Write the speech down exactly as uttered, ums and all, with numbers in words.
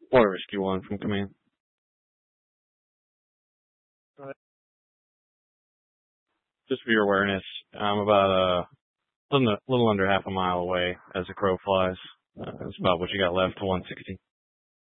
Water Rescue one from command. Go ahead. Just for your awareness, I'm about a little, little under half a mile away as the crow flies. Uh, that's about what you got left to one sixty.